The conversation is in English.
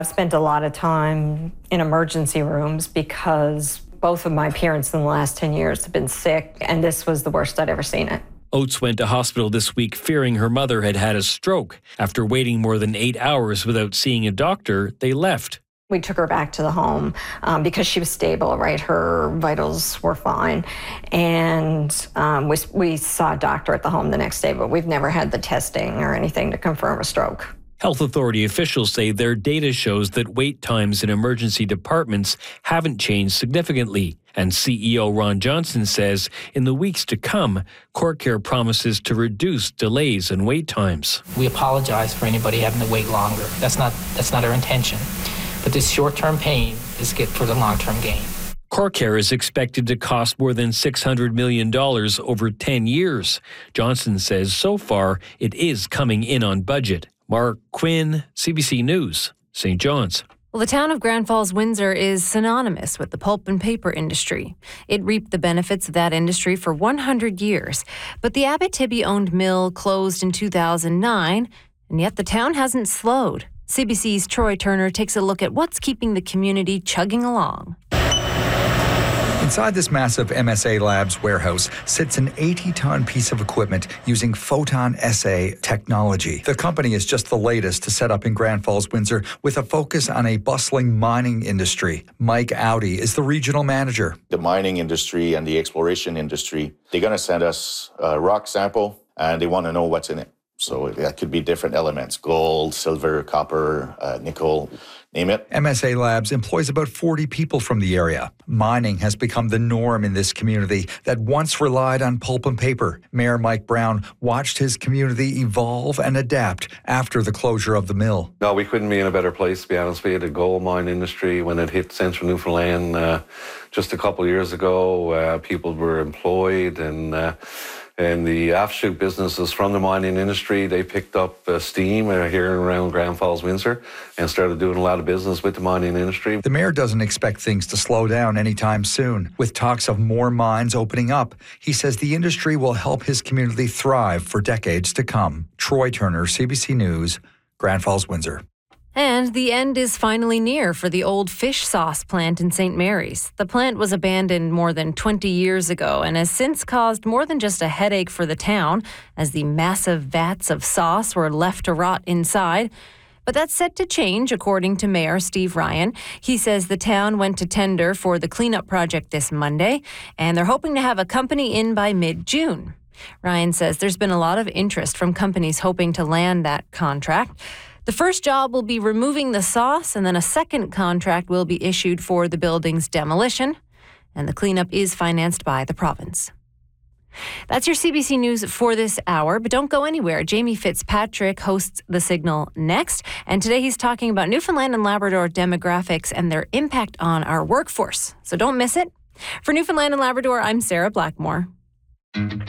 I've spent a lot of time in emergency rooms because both of my parents in the last 10 years have been sick, and this was the worst I'd ever seen it. Oates went to hospital this week fearing her mother had had a stroke. After waiting more than 8 hours without seeing a doctor, they left. We took her back to the home because she was stable, right? Her vitals were fine. And we saw a doctor at the home the next day, but we've never had the testing or anything to confirm a stroke. Health authority officials say their data shows that wait times in emergency departments haven't changed significantly. And CEO Ron Johnson says in the weeks to come, CoreCare promises to reduce delays and wait times. We apologize for anybody having to wait longer. That's not our intention. But this short-term pain is good for the long-term gain. CoreCare is expected to cost more than $600 million over 10 years. Johnson says so far it is coming in on budget. Mark Quinn, CBC News, St. John's. Well, the town of Grand Falls, Windsor is synonymous with the pulp and paper industry. It reaped the benefits of that industry for 100 years. But the Abitibi-owned mill closed in 2009, and yet the town hasn't slowed. CBC's Troy Turner takes a look at what's keeping the community chugging along. Inside this massive MSA Labs warehouse sits an 80-ton piece of equipment using Photon SA technology. The company is just the latest to set up in Grand Falls, Windsor, with a focus on a bustling mining industry. Mike Audi is the regional manager. The mining industry and the exploration industry, they're going to send us a rock sample, and they want to know what's in it. So that could be different elements: gold, silver, copper, nickel, name it. MSA Labs employs about 40 people from the area. Mining has become the norm in this community that once relied on pulp and paper. Mayor Mike Brown watched his community evolve and adapt after the closure of the mill. No, we couldn't be in a better place, to be honest with you. The gold mine industry, when it hit central Newfoundland just a couple of years ago, people were employed, and the offshoot businesses from the mining industry, they picked up steam here around Grand Falls, Windsor, and started doing a lot of business with the mining industry. The mayor doesn't expect things to slow down anytime soon. With talks of more mines opening up, he says the industry will help his community thrive for decades to come. Troy Turner, CBC News, Grand Falls, Windsor. And the end is finally near for the old fish sauce plant in St. Mary's. The plant was abandoned more than 20 years ago and has since caused more than just a headache for the town, as the massive vats of sauce were left to rot inside. But that's set to change, according to Mayor Steve Ryan. He says the town went to tender for the cleanup project this Monday, and they're hoping to have a company in by mid-June. Ryan says there's been a lot of interest from companies hoping to land that contract. The first job will be removing the sauce, and then a second contract will be issued for the building's demolition, and the cleanup is financed by the province. That's your CBC News for this hour, but don't go anywhere. Jamie Fitzpatrick hosts The Signal next, and today he's talking about Newfoundland and Labrador demographics and their impact on our workforce. So don't miss it. For Newfoundland and Labrador, I'm Sarah Blackmore.